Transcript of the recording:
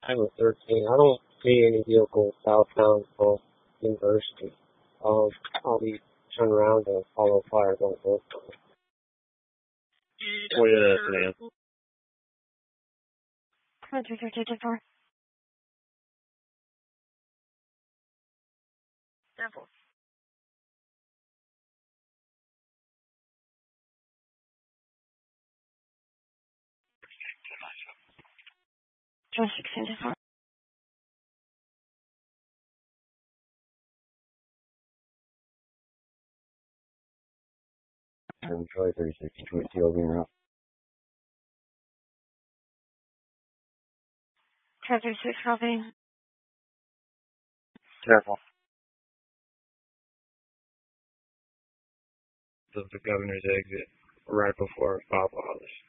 Iowa 13. I don't see any vehicles southbound from University. I'll be turning around to follow fire going north. What is it, man? Simple. Troy 36, Detroit TLV and out. Try 36, copy. Careful. The governor's exit right before Bob Wallace.